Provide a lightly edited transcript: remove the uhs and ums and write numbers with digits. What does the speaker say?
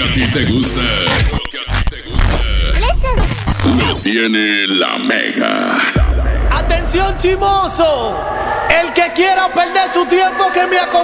a ti te gusta. Lo tiene la Mega. Atención, chimoso. El que quiera perder su tiempo que me acompañe.